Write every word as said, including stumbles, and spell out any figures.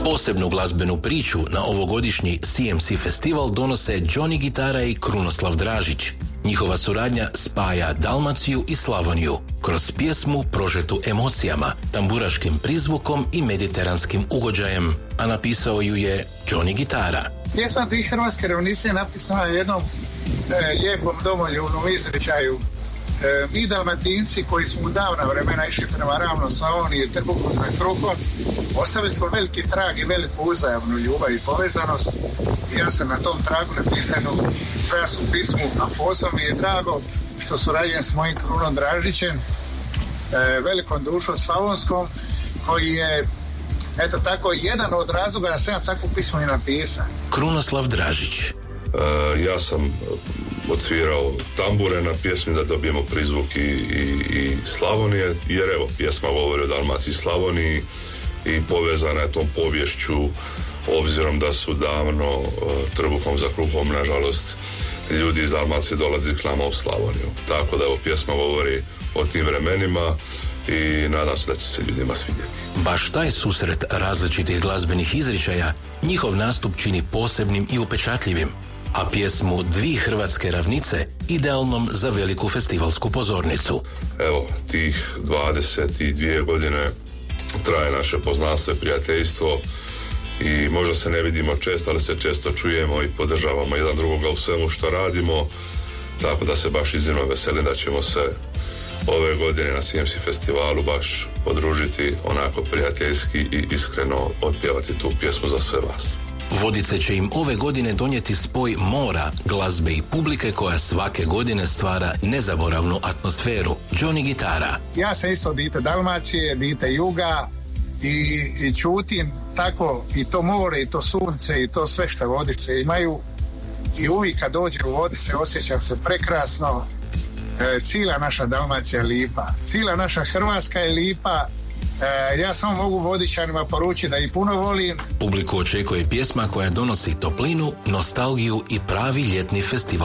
Posebnu glazbenu priču na ovogodišnji C M C festival donose Johnny Gitara i Krunoslav Dražić. Njihova suradnja spaja Dalmaciju i Slavoniju kroz pjesmu prožetu emocijama, tamburaškim prizvukom i mediteranskim ugođajem, a napisao ju je Johnny Gitara. Pjesma Dvi hrvatske ravnice je napisana jednom e, lijepom domoljubnom izričaju. E, mi Dalmatinci koji smo u davna vremena išli prema ravno Slavoniji, trbuhom za kruhom, ostavili smo veliki trag i veliku uzajamnu ljubav i povezanost. I ja sam na tom tragu napisao jednu krasnu pismu, a posebno mi je drago što surađujem s mojim Krunom Dražićem, e, velikom dušom slavonskom, koji je, eto tako, jedan od razloga da sam ja takvu pismu i napisao. Krunoslav Dražić. Uh, ja sam odsvirao tambure na pjesmi da dobijemo prizvuk i, i, i Slavonije, jer evo, pjesma govori o Dalmaciji i Slavoniji i povezana je tom povješću, obzirom da su davno uh, trbuhom za kruhom, nažalost, ljudi iz Dalmacije dolazi k nama u Slavoniju. Tako da evo, pjesma govori o tim vremenima i nadam se da će se ljudima svidjeti. Baš taj susret različitih glazbenih izričaja njihov nastup čini posebnim i upečatljivim, a pjesmu Dvi hrvatske ravnice idealnom za veliku festivalsku pozornicu. Evo, tih dvadeset dvije godine traje naše poznanstvo i prijateljstvo i možda se ne vidimo često, ali se često čujemo i podržavamo jedan drugoga u svemu što radimo, tako da se baš iznimno veselim da ćemo se ove godine na C M C festivalu baš podružiti onako prijateljski i iskreno otpjevati tu pjesmu za sve vas. Vodice će im ove godine donijeti spoj mora, glazbe i publike koja svake godine stvara nezaboravnu atmosferu. Johnny Gitara. Ja sam isto dite Dalmacije, dite juga i, i čutim tako i to more i to sunce i to sve što Vodice imaju i uvijek kad dođe u Vodice osjećam se prekrasno. E, cijela naša Dalmacija je lipa, cijela naša Hrvatska je lipa. E, ja samo mogu Vodičanima poručiti da ih puno volim. Publiku očekuje pjesma koja donosi toplinu, nostalgiju i pravi ljetni festival.